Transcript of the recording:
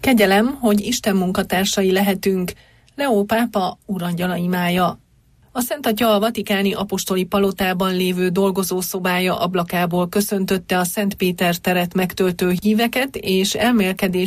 Kegyelem, hogy Isten munkatársai lehetünk, Leó pápa urangyala imája. A Szent Atya a vatikáni apostoli palotában lévő dolgozószobája ablakából köszöntötte a Szent Péter teret megtöltő híveket és elmélkedés